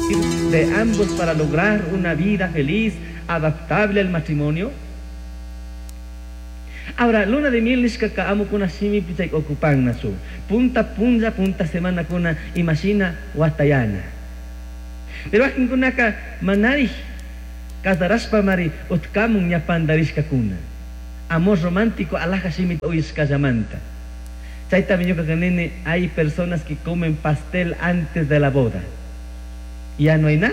de ambos para lograr una vida feliz, adaptable al matrimonio. Ahora, luna de miel nishkaka amo kuna simi pichai ocupan nasu. Punta semana kuna imagina watayana. Pero akin kunaka manari kasdaraspa mari utkamun ñapandarishka kuna. Amor romántico alaja simi oiskayamanta. Chaita miñoka kanene, hay personas que comen pastel antes de la boda. Ya no hay nada.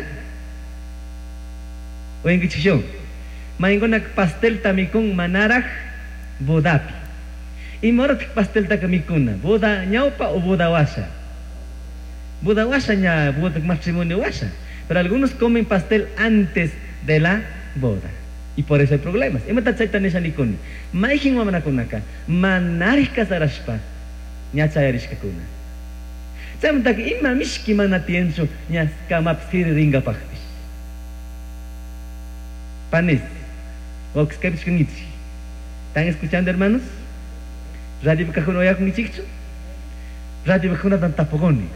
Oyen que chichón. Maingona pastel tamikun manaraj bodapi. Y moro que pastel takamikuna. Boda ñaupa o boda washa. Boda washa ña boda matrimonio washa. Pero algunos comen pastel antes de la boda. Y por eso hay problemas. Imata chaita nishanikuni. Maijin wamanakunaka. Manarij kasarashpa. Ña chayarishkakuna. Samtak ima mishki mana pienso ña kamapsiri ringa pachtis. Panes. Oxkepishkunichi. ¿Están escuchando, hermanos? Radio Bicajuna oya con ichichu. Radio Bicajuna tan tapogoni.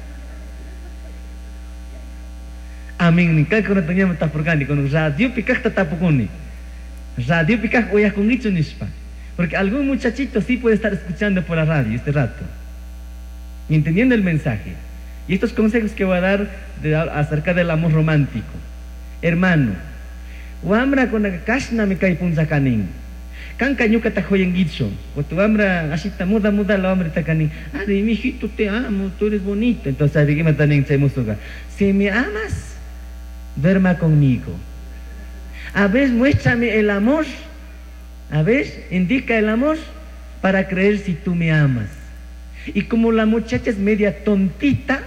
Amin ni kay kuna tanya tapogani con radio Bicaj tapogoni. Radio Bicaj oya con ichichu nispa. Porque algún muchachito sí puede estar escuchando por la radio este rato y entendiendo el mensaje. Y estos consejos que voy a dar acerca del amor romántico. Hermano, wamra con la kashna me cae punzakanin. Kan kanyuka ta joyen gitso. O tu wamra asita muda la hombre takanin. Ay, mi hijito, te amo, tú eres bonito. Entonces, ¿qué me tanin chemusuga? Si me amas, duerma conmigo. A ver, muéstrame el amor. A ver, indica el amor para creer si tú me amas. Y como la muchacha es media tontita,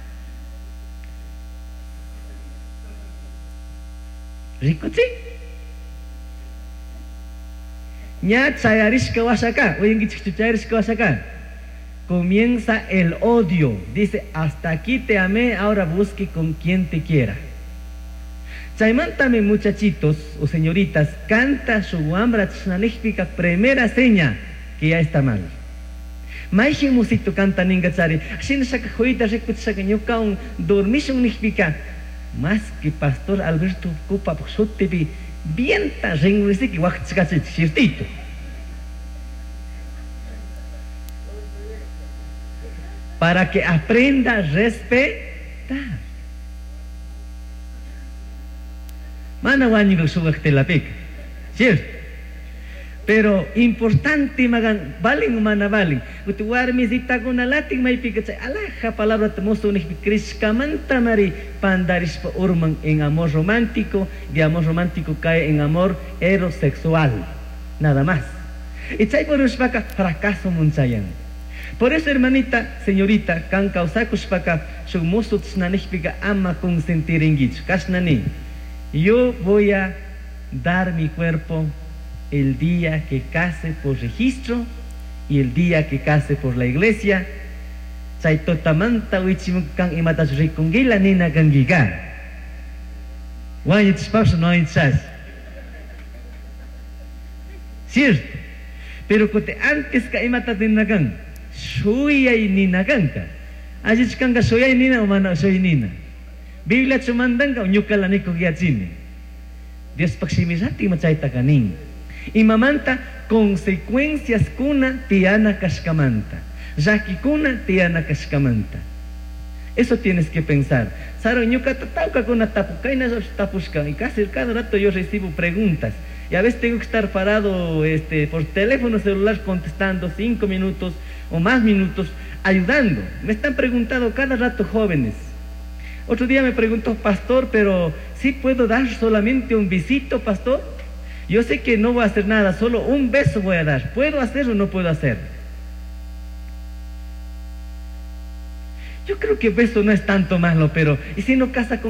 rico sí. Ña chayarishka wasaka, oyen que chayarishka wasaka. Comienza el odio. Dice, hasta aquí te amé, ahora busque con quien te quiera. Chaymántame, muchachitos o señoritas, canta su wambra tznalífica primera seña que ya está mal. Maijin musito canta ningachari, así saka joita recutsaka ñukaun dormishun nihpika. Más que Pastor Alberto Copa Sotebi, vienta renguisiki wachikachit ciertito. Para que aprenda a respetar. Mana wanyig subak la pica, ¿cierto? Pero importante magan, valen mana valen. Utuar misita con alating may pica, alaja palabra temoso ni kriskamanta mari pandaris pa urman en amor romántico, de amor romántico cae en amor heterosexual, nada más. Y chay por uspaka fracaso munchayan. Por eso, hermanita, señorita, kan kausakuspaka, su mozo tznanishpika ama consentir en gich, kasnani. Yo voy a dar mi cuerpo el día que case por registro y el día que case por la iglesia. Chaitotamanta uichimukan imatas rikungila nina gangiga. Wanyits pausa no hay chas. Cierto. Pero cote antes ka imatas ninagan, suyay ninaganka. Ajits kanga suyay nina o mana suyay nina. Biblia chumandang ka unyukalani ko giatsini. Dios paksimisati machaita kanin. Y mamanta consecuencias kuna tiana kashkamanta. Jaki kuna tiana kashkamanta. Eso tienes que pensar. Saro ñuka tatauka kuna tapukaina tapushka. Y casi cada rato yo recibo preguntas. Y a veces tengo que estar parado por teléfono celular contestando 5 minutos o más minutos, ayudando. Me están preguntando cada rato jóvenes. Otro día me preguntó, pastor, pero ¿sí puedo dar solamente un besito, pastor? Yo sé que no voy a hacer nada, solo un beso voy a dar. ¿Puedo hacer o no puedo hacer? Yo creo que beso no es tanto malo, pero ¿y si no casa con